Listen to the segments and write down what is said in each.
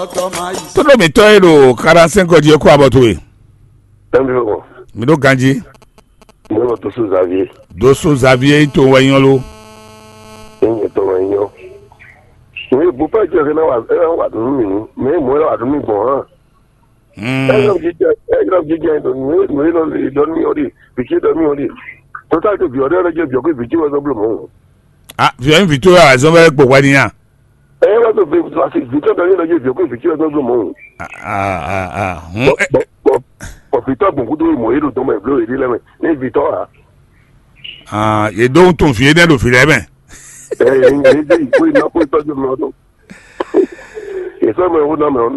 Todo mi toero 45 die ko abotowe. También, Mi do ganji. no to su Xavier. Doso Xavier to wayan lo. En to wayan. Mi bu pa je na wa dun mi ni. Mi mo la dun mi bon han. Egram jije do mi lo le don mi ori. Biki do mi ori. Total to bi ore je bi ko biki wa so blo mo. Ah, viens Victoria a zo be po wa ni yan. Wa so be classic Victoria do ni je bi ko biki wa so blo mo. Victor beaucoup de moyens de tomber bleu et dire mais Victor et donc ton fils est dans le filet ben il faut il n'a pas de nom et ça mais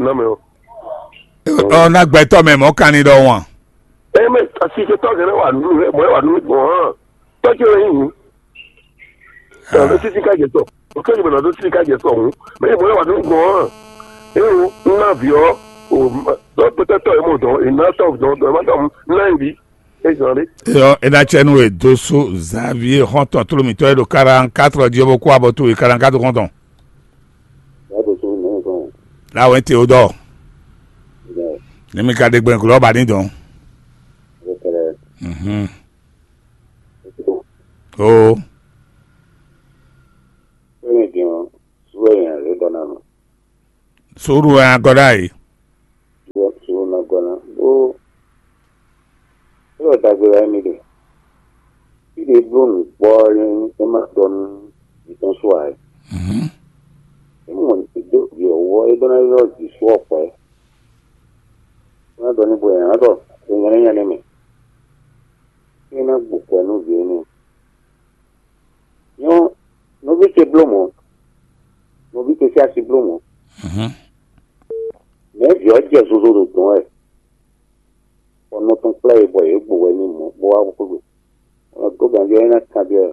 on a gbeto même on kan ni do won mais si c'est toi qui wa nous moi wa nous bon toi qui rien ça c'est ka je to OK je me donne c'est ka je to mais moi wa nous bon et on a vu peut-être il n'a pas madame lundi et na chenu e Doso Xavier Honton tout le mi to 44 die beaucoup aboto 44 Honton la won Théodore ni mi ka de gben ko ba ni don oh suru an godai Dagbere mi de ide blom boring e ma don iton so ai mo do yo wo e don ayo di so pe na don ni bo yan do ngene yan mi ina bu ko no bi ni yo no bi ke blomo no bi ke sia si blomo me yo je so do don on ton playboy e bo ni mo bo wa ko go ganje na kabia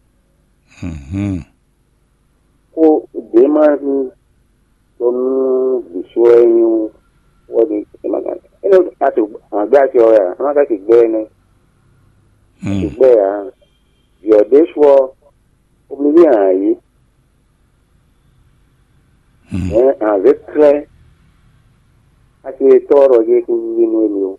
ko de ma don bishoy ni wodi maga eno atu aga ti o ya maga ti gbe ni gbe ya yo de so oblivion yi avec très ati toro je ki ni ni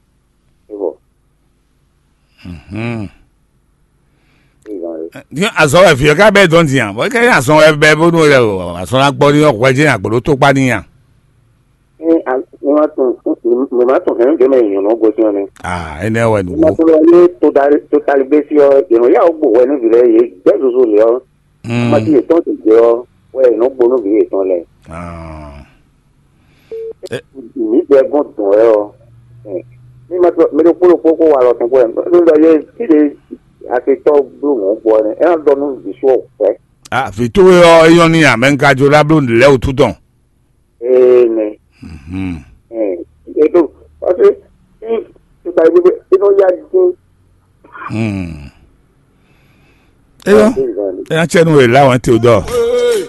Dia aso e fi ka be don dian bo ke aso e be bo no re o aso la gbo ni okwe je agboro to pa niyan mi ma to hen de me yan no go ti ni ene we nu ma to le to tal be si o ino ya o gbo we ni bile ye je so le o ma ti e ton ti je o we no gbo no bi e ton le ni be gon ton e o mi ma to me lo poco wa lo tempo lo ye ti de ati to blu mo bo ni e do nu bi so pe Victoria e yon ni amenka jo la blu le otuton ne e to ase ti ta bi e no ya e na chenu e la won Théodore